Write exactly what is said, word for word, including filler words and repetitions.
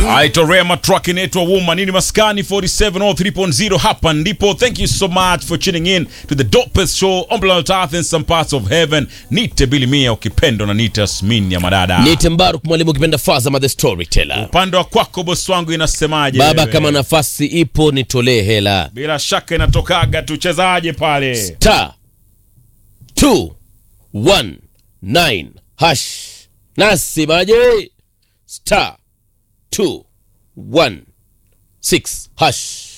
Aitorema truck inaitwa Woman. Nini maskani forty-seven oh three point oh hapa ndipo. Thank you so much for tuning in to the dopest show on planet Earth in some parts of heaven. Nite Bilimia ukipendo na Nite Asmin ya madada. Nite Mbaruk mwalimu ukipenda Fazama the storyteller. Upande wa kwako boss wangu inasemaje? Baba wewe? Kama nafasi ipo nitolee hela. Bila shaka inatokaga tuchezaje pale. Star two one nine hash. Nasi maje. Star two one six hash.